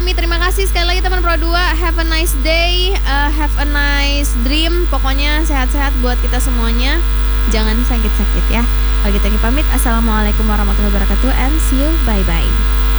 pamit. Terima kasih sekali lagi teman Pro 2. Have a nice day, have a nice dream. Pokoknya sehat-sehat buat kita semuanya. Jangan sakit-sakit ya. Kalau gitu pamit. Assalamualaikum warahmatullahi wabarakatuh and see you. Bye-bye.